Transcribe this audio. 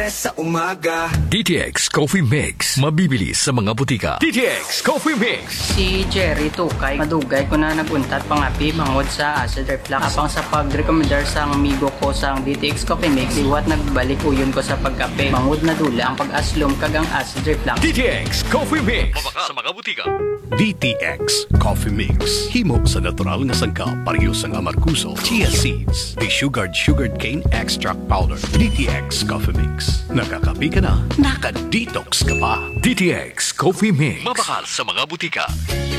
Sa umaga DTX Coffee Mix. Mabibili sa mga butika. DTX Coffee Mix. Si Jerry Tukay, madugay ko na naguntat pangapi mangod sa acid reflux. Apang sa pag-recommendar sa amigo ko sa DTX Coffee Mix, iwat nagbalik uyon ko sa pagkape. Mangod na dula ang pag-aslom kagang acid reflux. DTX Coffee Mix. Mabaka sa mga butika. DTX Coffee Mix. Himo sa natural nga sangkap, parehas ang amarkuso, chia seeds, sugared cane extract powder. DTX Coffee Mix. Nakakapi ka na, naka-detox ka pa. DTX Coffee Mix. Mabakal sa mga butika.